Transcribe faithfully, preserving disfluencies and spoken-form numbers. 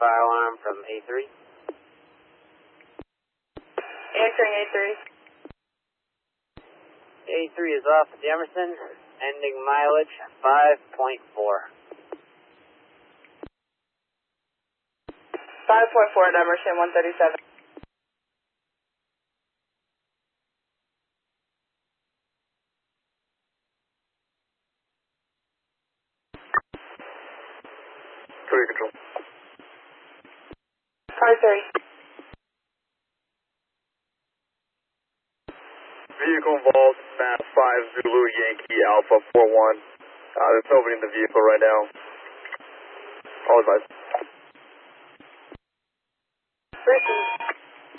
fire alarm from A three. Answering A three. A three is off at Emerson, ending mileage five point four. five point four at Emerson, one thirty-seven. Three control. Car three. Vehicle involved, Mass five Zulu Yankee Alpha four one. Uh, there's nobody in the vehicle right now. All advised. Received.